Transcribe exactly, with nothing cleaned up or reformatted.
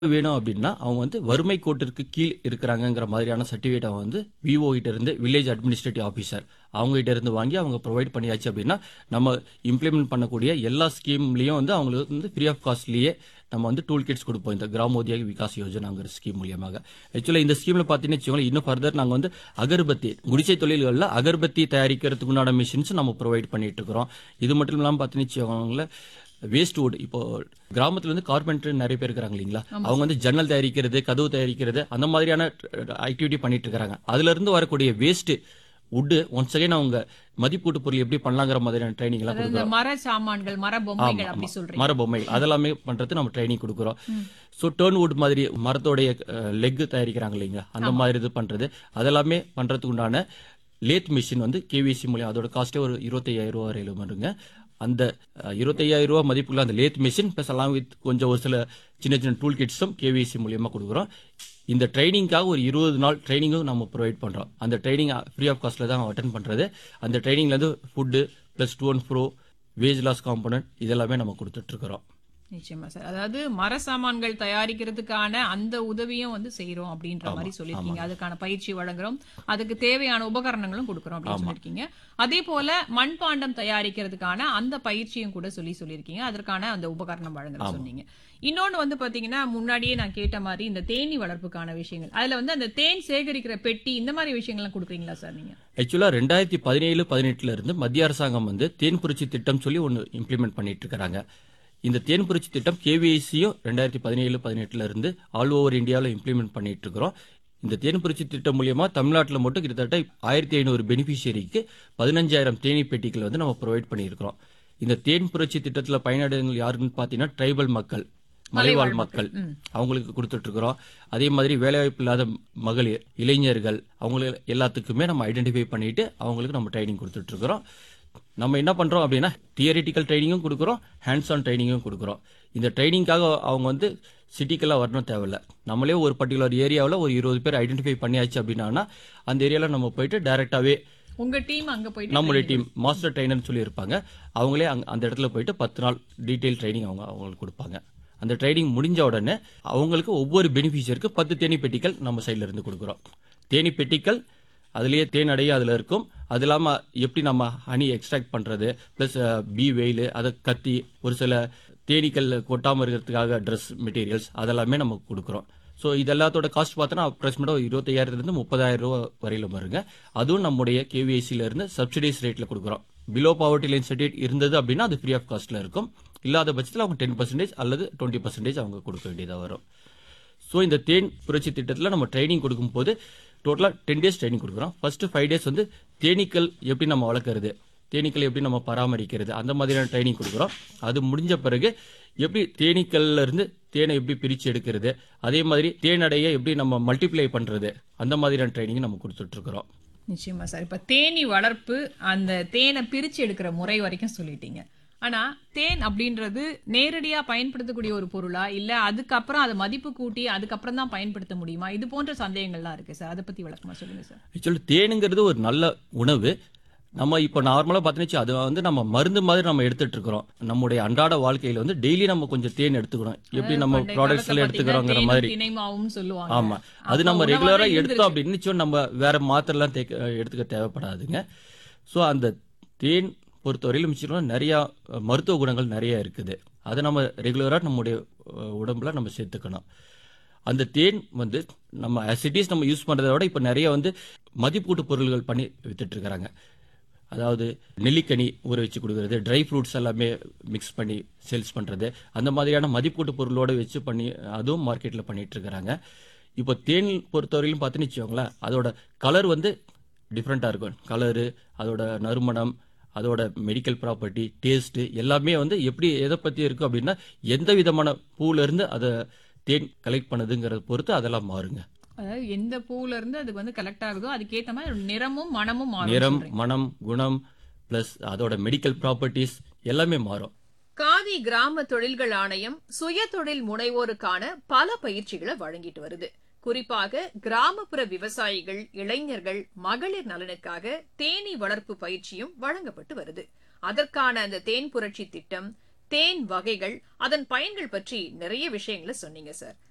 வேணும் அப்படின்னா அவங்க வந்து வறுமை கோட்டிற்கு கீழ் இருக்கிறாங்கங்கிற மாதிரியான சர்டிஃபிகேட் அவங்க வந்து விஓ கிட்ட இருந்து வில்லேஜ் அட்மினிஸ்ட்ரேட்டிவ் ஆஃபீஸர் அவங்க கிட்ட இருந்து வாங்கி அவங்க ப்ரொவைட் பண்ணியாச்சு அப்படின்னா நம்ம இம்ப்ளிமெண்ட் பண்ணக்கூடிய எல்லா ஸ்கீம்லயும் வந்து அவங்களுக்கு வந்து ஃப்ரீ ஆஃப் காஸ்ட்லயே நம்ம வந்து டூல் கிட்ஸ் கொடுப்போம் இந்த கிராமோத்யோக விகாஸ் யோஜனாங்கிற ஸ்கீம் மூலியமாக. ஆக்சுவலா இந்த ஸ்கீம்ல பாத்தீங்கன்னு வச்சுக்கோங்களேன், இன்னும் ஃபர்தர் நாங்க வந்து அகர்பத்தி குடிசை தொழில்கள்ல அகர்பத்தி தயாரிக்கிறதுக்கு உண்டான மிஷின்ஸ் நம்ம ப்ரொவைட் பண்ணிட்டு இருக்கிறோம். இது மட்டும் இல்லாம பாத்தீங்கன்னு வச்சுக்கோங்களேன், வேஸ்ட் வுட் இப்போ கிராமத்துல வந்து கார்பெண்டர் நிறைய பேர் இருக்காங்க இல்லைங்களா, அவங்க வந்து ஜன்னல் தயாரிக்கிறது, கதவு தயாரிக்கிறது அந்த மாதிரியான ஆக்டிவிட்டி பண்ணிட்டு இருக்காங்க. அதுல இருந்து வரக்கூடிய வேஸ்ட் வுட் ஒன்ஸ் அகைன் அவங்க மதிப்பூட்டு பொருள் எப்படி பண்ணலாங்கிற மாதிரியான ட்ரைனிங் எல்லாம் கொடுக்குறோம். மர சாமான்கள், மர பொம்மைகள் அப்படி சொல்றீங்க. மர பொம்மைகள் அதெல்லாமே பண்றது நம்ம ட்ரைனிங் கொடுக்குறோம். ஸோ டர்ன் வுட் மாதிரி மரத்தோடைய லெக் தயாரிக்கிறாங்க இல்லைங்க, அந்த மாதிரி இது பண்றது அதெல்லாமே பண்றதுக்கு உண்டான லேத் மிஷின் வந்து கேவிசி மூலியம் அதோட காஸ்டே ஒரு இருபத்தி ஐயாயிரம் ரூபாய் வரையில வருங்க. அந்த இருபத்தி ஐயாயிரம் ரூபாய் மதிப்புள்ள அந்த lathe machine plus along with கொஞ்சம் ஒரு சில சின்ன சின்ன டூல் கிட்ஸும் கேவிசி மூலியமா கொடுக்குறோம். இந்த ட்ரைனிங்காக ஒரு இருபது நாள் ட்ரைனிங்கும் நம்ம ப்ரொவைட் பண்றோம். அந்த ட்ரைனிங் ஃப்ரீ ஆஃப் காஸ்ட்ல தான் அட்டன் பண்றது. அந்த ட்ரைனிங்ல இருந்து food plus two and bro wage loss component இதெல்லாமே நம்ம கொடுத்துட்டு இருக்கிறோம். நிச்சயமா சார். அதாவது மர சாமான்கள் தயாரிக்கிறதுக்கான அந்த உதவியும் வந்து செய்யறோம் அப்படின்ற மாதிரி சொல்லிருக்கீங்க. அதுக்கான பயிற்சி வழங்குறோம், அதுக்கு தேவையான உபகரணங்களும் கொடுக்கறோம் அப்படின்னு சொல்லிருக்கீங்க. அதே போல மண்பாண்டம் தயாரிக்கிறதுக்கான அந்த பயிற்சியும் கூட சொல்லி சொல்லிருக்கீங்க, அதற்கான அந்த உபகரணம் வழங்குறோம் சொன்னீங்க. இன்னொன்னு வந்து பாத்தீங்கன்னா, முன்னாடியே நான் கேட்ட மாதிரி இந்த தேனி வளர்ப்புக்கான விஷயங்கள், அதுல வந்து அந்த தேன் சேகரிக்கிற பெட்டி இந்த மாதிரி விஷயங்கள்லாம் கொடுக்குறீங்களா சார் நீங்க? ஆக்சுவலா ரெண்டாயிரத்தி பதினேழு பதினெட்டுல இருந்து மத்திய அரசாங்கம் வந்து தேன் புரட்சி திட்டம் சொல்லி ஒன்னு இம்ப்ளிமெண்ட் பண்ணிட்டு இருக்காங்க. இந்த தேன் புரட்சி திட்டம் கேவிஐசியும் ரெண்டாயிரத்தி பதினேழு பதினெட்டுல இருந்து ஆல் ஓவர் இந்தியாவில் இம்ப்ளிமெண்ட் பண்ணிட்டு இருக்கிறோம். இந்த தேன் புரட்சி திட்டம் மூலியமா தமிழ்நாட்டில் மட்டும் கிட்டத்தட்ட ஆயிரத்தி ஐநூறு பெனிஃபிஷியரிக்கு பதினஞ்சாயிரம் தேனி பெட்டிகள் வந்து நம்ம ப்ரொவைட் பண்ணியிருக்கிறோம். இந்த தேன் புரட்சி திட்டத்தில் பயனடைகள் யாருன்னு பாத்தீங்கன்னா ட்ரைபல் மக்கள், மலைவாழ் மக்கள், அவங்களுக்கு கொடுத்துட்டு இருக்கிறோம். அதே மாதிரி வேலைவாய்ப்பு இல்லாத மகளிர், இளைஞர்கள், அவங்களுக்கு எல்லாத்துக்குமே நம்ம ஐடென்டிஃபை பண்ணிட்டு அவங்களுக்கு நம்ம ட்ரைனிங் கொடுத்துட்டு இருக்கிறோம். நம்ம என்ன பண்றோம் அப்படின்னா தியரிட்டிக்கல் ட்ரைனிங்கும் கொடுக்குறோம், ஹேண்ட்ஸ் ஆன் ட்ரைனிங்கும் கொடுக்குறோம். இந்த ட்ரைனிங்காக அவங்க வந்து சிட்டிக்கெல்லாம் வரணும் தேவையில்ல. நம்மளே ஒரு பர்டிகுலர் ஏரியாவில் ஒரு இருபது பேர் ஐடென்டிஃபை பண்ணியாச்சு அப்படின்னா அந்த ஏரியாவில் நம்ம போயிட்டு டைரக்டாவே உங்க டீம் அங்க போயிட்டு நம்மளுடைய டீம் மாஸ்டர் ட்ரைனர்னு சொல்லி இருப்பாங்க, அவங்களே அந்த இடத்துல போயிட்டு பத்து நாள் டீடைல் ட்ரைனிங் அவங்க அவங்களுக்கு கொடுப்பாங்க. அந்த ட்ரைனிங் முடிஞ்ச உடனே அவங்களுக்கு ஒவ்வொரு பெனிஃபிஷியருக்கு பத்து தேனி பெட்டிகள் நம்ம சைட்ல இருந்து கொடுக்குறோம். தேனி பெட்டிகள் அதுலயே தேன் அடைய அதுல இருக்கும். அது இல்லாம எப்படி நம்ம ஹனி எக்ஸ்ட்ராக்ட் பண்றது, பிளஸ் பீ வெயில், அதை கத்தி, ஒரு சில தேனீக்கள் கொட்டாம இருக்கிறதுக்காக ட்ரெஸ் மெட்டீரியல்ஸ் அதெல்லாமே நம்ம கொடுக்குறோம். ஸோ இதெல்லாத்தோட காஸ்ட் பார்த்தோன்னா அப்ராக்சிமேட்டா இருபத்தையாயிரத்துலேருந்து முப்பதாயிரம் ரூபாய் வரையில வருங்க. அதுவும் நம்முடைய கேவிஐசில இருந்து சப்சிடைஸ் ரேட்ல கொடுக்குறோம். பிலோ பாவர்ட்டி லைன் சர்டிஃபிகேட் இருந்தது அப்படின்னா அது ஃப்ரீ ஆஃப் காஸ்ட்ல இருக்கும். இல்லாத பட்சத்தில் அவங்க டென் பர்சன்டேஜ் அல்லது டுவெண்ட்டி பர்சன்டேஜ் அவங்க கொடுக்க வேண்டியதாக வரும். ஸோ இந்த தேன் புரட்சி திட்டத்தில் நம்ம ட்ரைனிங் கொடுக்கும் போது டோட்டலா டென் டேஸ் ட்ரைனிங் கொடுக்குறோம். ஃபர்ஸ்ட் ஃபைவ் டேஸ் வந்து தேனீக்கள் எப்படி நம்ம வளர்க்கறது, தேனீக்கள் எப்படி நம்ம பராமரிக்கிறது அந்த மாதிரியான ட்ரைனிங் கொடுக்குறோம். அது முடிஞ்ச பிறகு எப்படி தேனீக்கள்ல இருந்து தேனை எப்படி பிரிச்சு எடுக்கிறது, அதே மாதிரி தேனடைய எப்படி நம்ம மல்டிப்ளை பண்றது அந்த மாதிரியான ட்ரைனிங் நம்ம கொடுத்துட்டு இருக்கிறோம். நிச்சயமா சார். இப்ப தேனி வளர்ப்பு, அந்த தேனை பிரிச்சு எடுக்கிற முறை வரைக்கும் சொல்லிட்டீங்க. ஆனா தேன் அப்படின்றது நேரடியா பயன்படுத்தக்கூடிய ஒரு பொருளா, இல்ல அதுக்கப்புறம் அதை மதிப்பு கூட்டி அதுக்கப்புறம் தான் பயன்படுத்த முடியுமா, இது போன்ற சந்தேகங்கள்லாம் இருக்கு சார். அதை பத்தி விளக்கமா சொல்லுங்க சார். ஆக்சுவலி தேனுங்கிறது ஒரு நல்ல உணவு. நம்ம இப்போ நார்மலா பார்த்தீங்கன்னா அது வந்து நம்ம மருந்து மாதிரி நம்ம எடுத்துட்டு இருக்கிறோம். நம்முடைய அன்றாட வாழ்க்கையில வந்து டெய்லி நம்ம கொஞ்சம் தேன் எடுத்துக்கிறோம். எப்படி நம்ம ப்ராடக்ட்ஸ் எல்லாம் எடுத்துக்கிறோங்கிற மாதிரி. ஆமா, அது நம்ம ரெகுலரா எடுத்தோம் அப்படின்னு நம்ம வேற மாத்திரை எல்லாம் எடுத்துக்க தேவைப்படாதுங்க. ஸோ அந்த தேன் பொறுத்தவரையிலும் மிச்சம் நிறைய மருத்துவ குணங்கள் நிறைய இருக்குது. அதை நம்ம ரெகுலரா நம்முடைய உடம்புல நம்ம சேர்த்துக்கணும். அந்த தேன் வந்து நம்ம அசிட்டிஸ் நம்ம யூஸ் பண்றதை விட இப்ப நிறைய வந்து மதிப்பூட்டு பொருள்கள் பண்ணி வித்துட்டு இருக்காங்க. அதாவது நெல்லிக்கனி ஊற வச்சு கொடுக்கறது, ட்ரை ஃப்ரூட்ஸ் எல்லாமே மிக்ஸ் பண்ணி சேல்ஸ் பண்றது, அந்த மாதிரியான மதிப்பூட்டு பொருளோட வச்சு பண்ணி அதுவும் மார்க்கெட்ல பண்ணிட்டு இருக்காங்க. இப்போ தேன் பொறுத்தவரையிலும் பார்த்துன்னு வச்சுக்கோங்களேன், அதோட கலர் வந்து டிஃப்ரெண்டா இருக்கும். கலரு, அதோட நறுமணம், அதோட மெடிக்கல் ப்ராப்பர்ட்டி, டேஸ்ட் எல்லாமே வந்து எப்படி எதை பத்தி இருக்கு அப்படின்னா எந்த விதமான பூல இருந்து அதை தேன் கலெக்ட் பண்ணதுங்கிறத பொறுத்து அதெல்லாம் மாறுங்க. அதாவது எந்த பூல இருந்து அதுக்கு வந்து கலெக்ட் ஆகுதோ அதுக்கேற்ற மாதிரி நிறமும் மனமும் மாறும். நிறம், மனம், குணம் பிளஸ் அதோட மெடிக்கல் ப்ராப்பர்ட்டிஸ் எல்லாமே மாறும். காதி கிராம தொழில்கள் ஆணையம் சுய தொழில் முனைவோருக்கான பல பயிற்சிகளை வழங்கிட்டு வருது. குறிப்பாக கிராமப்புற விவசாயிகள், இளைஞர்கள், மகளிர் நலனுக்காக தேனீ வளர்ப்பு பயிற்சியும் வழங்கப்பட்டு வருது. அதற்கான அந்த தேன் புரட்சி திட்டம், தேன் வகைகள், அதன் பயன்கள் பற்றி நிறைய விஷயங்களை சொன்னீங்க சார்.